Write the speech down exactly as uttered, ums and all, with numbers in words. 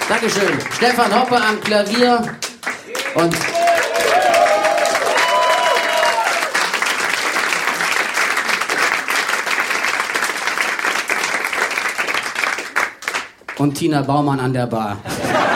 Dankeschön. Stefan Hoppe am Klavier und und Tina Baumann an der Bar.